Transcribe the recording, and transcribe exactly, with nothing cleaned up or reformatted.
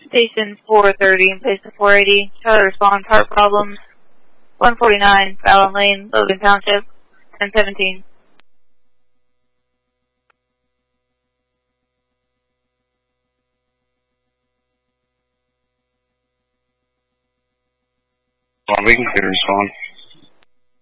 Station four thirty in place of four eighty. Try to respond, heart problems. one forty-nine, Fallon Lane, Logan Township, ten seventeen. Well, we can respond.